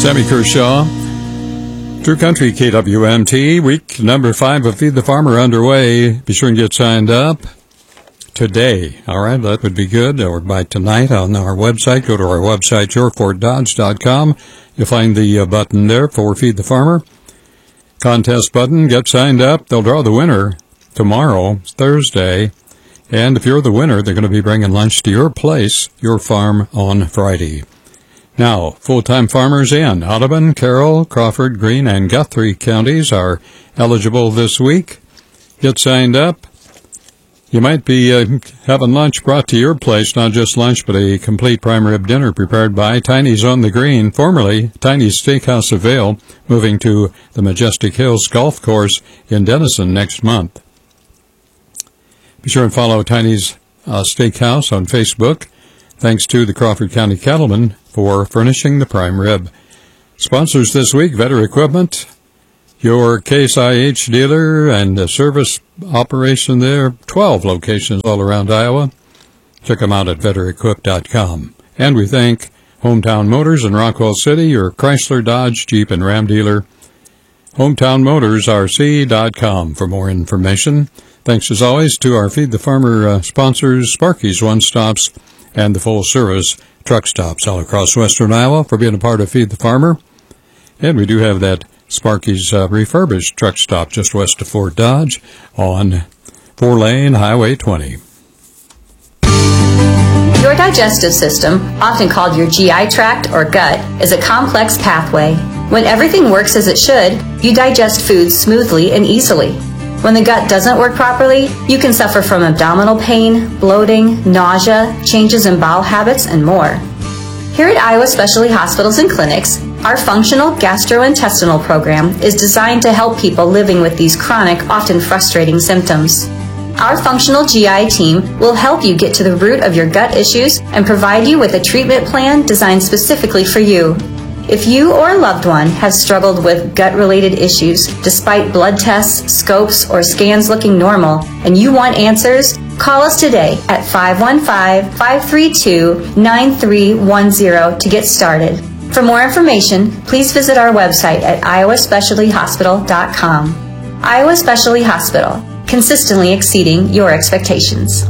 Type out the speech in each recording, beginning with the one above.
Sammy Kershaw, True Country KWMT, week number 5 of Feed the Farmer underway. Be sure and get signed up today. All right, that would be good. Or by tonight on our website. Go to our website, yourforddodge.com. You'll find the button there for Feed the Farmer. Contest button, get signed up. They'll draw the winner tomorrow, Thursday. And if you're the winner, they're going to be bringing lunch to your place, your farm, on Friday. Now, full-time farmers in Audubon, Carroll, Crawford, Greene, and Guthrie counties are eligible this week. Get signed up. You might be having lunch brought to your place, not just lunch, but a complete prime rib dinner prepared by Tiny's on the Green, formerly Tiny's Steakhouse of Vail, moving to the Majestic Hills Golf Course in Denison next month. Be sure and follow Tiny's Steakhouse on Facebook. Thanks to the Crawford County Cattlemen for furnishing the prime rib. Sponsors this week, Vetter Equipment, your Case IH dealer and service operation there, 12 locations all around Iowa. Check them out at vetterequip.com. And we thank Hometown Motors in Rockwell City, your Chrysler, Dodge, Jeep, and Ram dealer. HometownMotorsRC.com for more information. Thanks as always to our Feed the Farmer sponsors, Sparky's One Stops, and the full-service truck stops all across western Iowa for being a part of Feed the Farmer. And we do have that Sparky's refurbished truck stop just west of Fort Dodge on 4-lane Highway 20. Your digestive system, often called your GI tract or gut, is a complex pathway. When everything works as it should, you digest foods smoothly and easily. When the gut doesn't work properly, you can suffer from abdominal pain, bloating, nausea, changes in bowel habits, and more. Here at Iowa Specialty Hospitals and Clinics, our functional gastrointestinal program is designed to help people living with these chronic, often frustrating symptoms. Our functional GI team will help you get to the root of your gut issues and provide you with a treatment plan designed specifically for you. If you or a loved one has struggled with gut-related issues, despite blood tests, scopes, or scans looking normal, and you want answers, call us today at 515-532-9310 to get started. For more information, please visit our website at iowaspecialtyhospital.com. Iowa Specialty Hospital, consistently exceeding your expectations.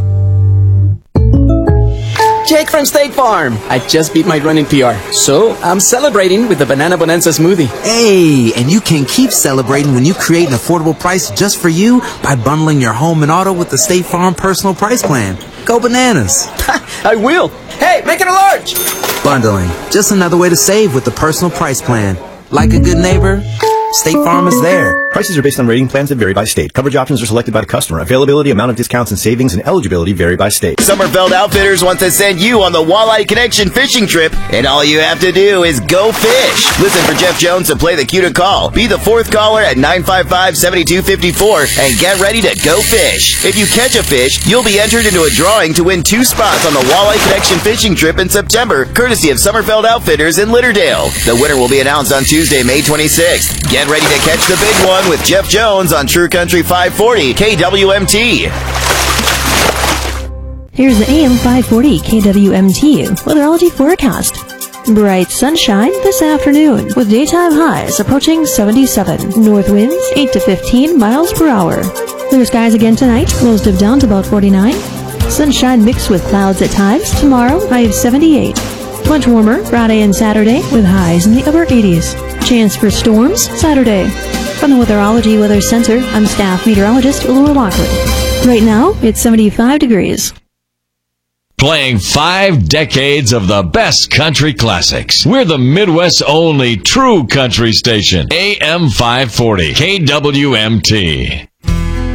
Jake from State Farm. I just beat my running PR, so I'm celebrating with the Banana Bonanza smoothie. Hey, and you can keep celebrating when you create an affordable price just for you by bundling your home and auto with the State Farm Personal Price Plan. Go bananas. I will. Hey, make it a large. Bundling, just another way to save with the Personal Price Plan. Like a good neighbor, State Farm is there. Prices are based on rating plans that vary by state. Coverage options are selected by the customer. Availability, amount of discounts and savings, and eligibility vary by state. Summerfeld Outfitters wants to send you on the Walleye Connection fishing trip, and all you have to do is go fish. Listen for Jeff Jones to play the cue to call. Be the fourth caller at 955-7254 and get ready to go fish. If you catch a fish, you'll be entered into a drawing to win 2 spots on the Walleye Connection fishing trip in September, courtesy of Summerfeld Outfitters in Litterdale. The winner will be announced on Tuesday, May 26th. Get ready to catch the big one with Jeff Jones on True Country 540 KWMT. Here's the AM 540 KWMT weatherology forecast. Bright sunshine this afternoon with daytime highs approaching 77. North winds 8 to 15 miles per hour. Clear skies again tonight, lows dip down to about 49. Sunshine mixed with clouds at times. Tomorrow, high of 78. Much warmer Friday and Saturday with highs in the upper 80s. Chance for storms Saturday. From the Weatherology Weather Center, I'm staff meteorologist Laura Lockwood. Right now, it's 75 degrees. Playing 5 decades of the best country classics. We're the Midwest's only true country station. AM 540 KWMT.